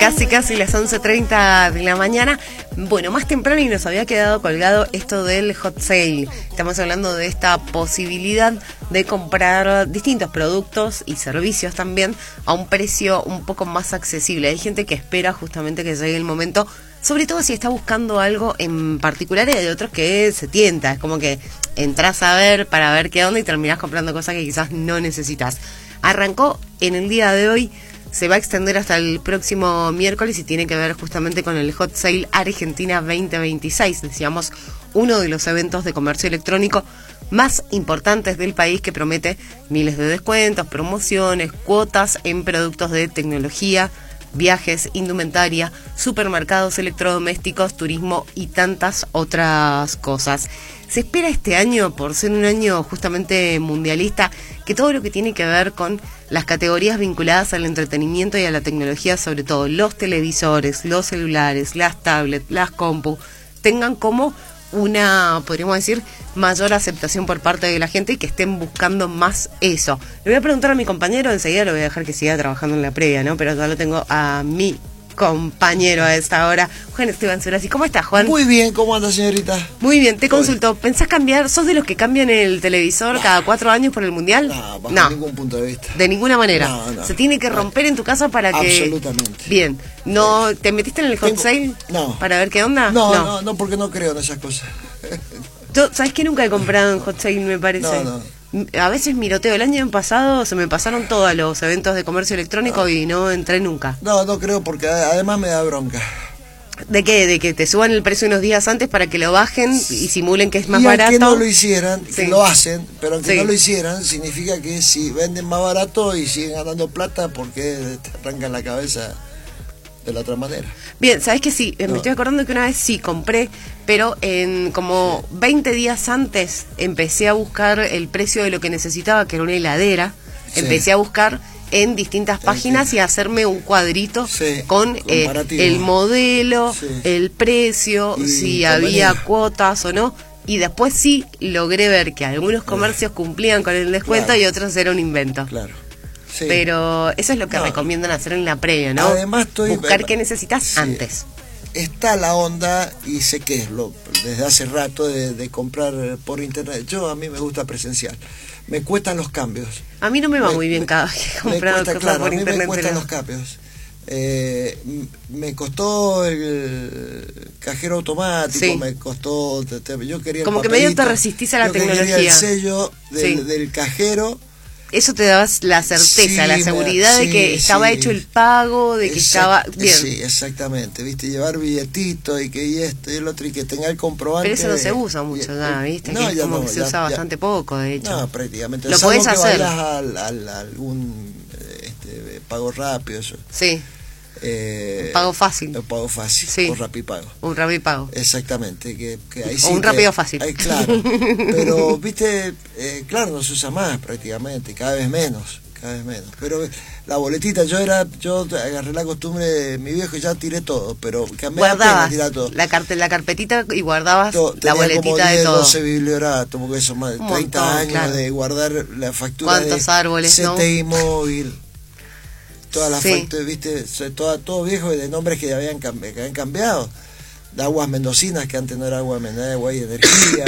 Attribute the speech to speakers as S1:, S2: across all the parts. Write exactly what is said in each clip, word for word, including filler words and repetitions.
S1: casi casi las once treinta de la mañana. Bueno, más temprano y nos había quedado colgado esto del hot sale. Estamos hablando de esta posibilidad de comprar distintos productos y servicios también a un precio un poco más accesible. Hay gente que espera justamente que llegue el momento, sobre todo si está buscando algo en particular, y hay otros que se tienta. Es como que entras a ver para ver qué onda y terminás comprando cosas que quizás no necesitas. Arrancó en el día de hoy, se va a extender hasta el próximo miércoles y tiene que ver justamente con el Hot Sale Argentina veinte veintiséis. Decíamos, uno de los eventos de comercio electrónico más importantes del país, que promete miles de descuentos, promociones, cuotas en productos de tecnología, viajes, indumentaria, supermercados, electrodomésticos, turismo y tantas otras cosas. Se espera este año, por ser un año justamente mundialista, que todo lo que tiene que ver con las categorías vinculadas al entretenimiento y a la tecnología, sobre todo los televisores, los celulares, las tablets, las compu, tengan como una, podríamos decir, mayor aceptación por parte de la gente y que estén buscando más eso. Le voy a preguntar a mi compañero, enseguida lo voy a dejar que siga trabajando en la previa, ¿no? Pero ya lo tengo a mi compañero a esta hora, Juan Esteban Surasi. ¿Cómo estás, Juan?
S2: Muy bien, ¿cómo anda, señorita?
S1: Muy bien, te consulto. ¿Pensás cambiar? ¿Sos de los que cambian el televisor
S2: no.
S1: cada cuatro años por el Mundial?
S2: No, bajo
S1: no.
S2: ningún punto de vista.
S1: De ninguna manera.
S2: No, no.
S1: Se tiene que romper no. en tu casa para que...
S2: Absolutamente.
S1: Bien. ¿No sí. ¿Te metiste en el hot
S2: Tengo...
S1: sale?
S2: No.
S1: ¿Para ver qué onda?
S2: No,
S1: no,
S2: no, no, porque no creo en esas cosas.
S1: Yo, ¿sabes qué? Nunca he comprado en hot sale, me parece.
S2: No, no.
S1: A veces miroteo. El año pasado se me pasaron todos los eventos de comercio electrónico no. y no entré nunca.
S2: No, no creo, porque además me da bronca.
S1: ¿De qué? ¿De que te suban el precio unos días antes para que lo bajen y simulen que es más
S2: y
S1: barato?
S2: Y aunque no lo hicieran,
S1: sí.
S2: que lo hacen, pero aunque
S1: sí.
S2: no lo hicieran, significa que si venden más barato y siguen ganando plata, ¿por qué te arrancan la cabeza de la otra manera?
S1: Bien, ¿sabes qué? Sí, me
S2: no.
S1: estoy acordando que una vez sí compré, pero en como sí. veinte días antes empecé a buscar el precio de lo que necesitaba, que era una heladera. Sí. Empecé a buscar en distintas páginas sí. y a hacerme un cuadrito sí. con eh, el modelo, sí. el precio, y si había manera. cuotas o no. Y después sí logré ver que algunos comercios cumplían con el descuento claro. y otros era un invento.
S2: Claro. Sí.
S1: Pero eso es lo que no. recomiendan hacer en la previa, ¿no?
S2: Además estoy...
S1: Buscar qué necesitas sí. antes.
S2: Está la onda, y sé que es lo desde hace rato, de, de comprar por internet. Yo, a mí me gusta presencial. Me cuestan los cambios.
S1: A mí no me va
S2: me,
S1: muy bien
S2: me,
S1: cada vez que he comprado
S2: cuesta,
S1: cosas
S2: claro,
S1: por
S2: a mí
S1: internet.
S2: Me cuestan
S1: pero...
S2: los cambios. Eh, me costó el cajero automático, sí. me costó... Yo quería
S1: Como que medio te resistís a la
S2: yo
S1: tecnología.
S2: Quería el sello del,
S1: sí.
S2: del cajero.
S1: Eso te daba la certeza, sí, la seguridad me, de que sí, estaba sí. hecho el pago, de que Exact, estaba bien.
S2: Sí, exactamente, viste, llevar billetito y que y esto y el otro y que tenga el comprobante.
S1: Pero eso no
S2: de,
S1: se usa mucho ya, viste,
S2: no,
S1: que es
S2: ya
S1: como
S2: no,
S1: que se
S2: ya,
S1: usa
S2: ya,
S1: bastante poco, de hecho.
S2: No, prácticamente.
S1: Lo podés hacer.
S2: Al, al, a algún este, pago rápido, eso.
S1: Sí.
S2: Eh,
S1: un pago fácil.
S2: Un pago fácil,
S1: sí.
S2: un rapipago.
S1: Un rapipago.
S2: Exactamente. Que, que ahí
S1: o
S2: sí
S1: un
S2: que,
S1: rápido fácil.
S2: Ahí, claro. Pero, viste, eh, claro, no se usa más prácticamente, cada vez menos, cada vez menos. Pero la boletita, yo era, yo agarré la costumbre de mi viejo y ya tiré todo, pero cambié
S1: guardabas
S2: tirar todo.
S1: La, carte, la carpetita y guardabas
S2: todo,
S1: la boletita
S2: como diez,
S1: de todo.
S2: doce biblioratos, porque eso más de
S1: un
S2: treinta
S1: montón,
S2: años
S1: claro.
S2: de guardar la factura
S1: ¿Cuántos
S2: de
S1: árboles,
S2: C T I
S1: no?
S2: móvil. Todas las
S1: sí.
S2: facturas, viste, todo, todo viejo de nombres que habían, que habían cambiado. De aguas mendocinas, que antes no era agua mendocina, agua y energía.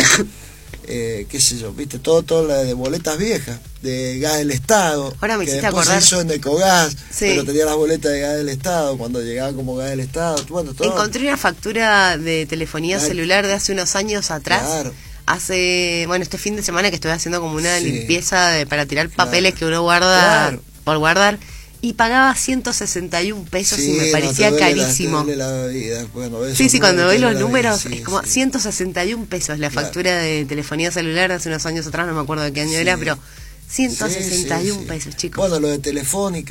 S2: eh, qué sé yo, viste, todo, todo la de boletas viejas, de gas del Estado.
S1: Ahora me
S2: que
S1: hiciste
S2: después
S1: acordar.
S2: se hizo en Ecogas,
S1: sí.
S2: pero tenía las boletas de gas del Estado, cuando llegaban como gas del Estado. Bueno, todo.
S1: Encontré una factura de telefonía claro. celular de hace unos años atrás.
S2: Claro.
S1: Hace, bueno, este fin de semana que estoy haciendo como una sí. limpieza de, para tirar papeles claro. que uno guarda claro. por guardar. Y pagaba ciento sesenta y un pesos sí, y me parecía
S2: no,
S1: carísimo.
S2: La, la vida. Bueno,
S1: sí, sí, cuando ves los números
S2: sí,
S1: es como
S2: sí.
S1: ciento sesenta y un pesos la factura claro. de telefonía celular de hace unos años atrás, no me acuerdo de qué año sí. era, pero ciento sesenta y un sí, sí, pesos, chicos.
S2: Bueno, lo de Telefónica.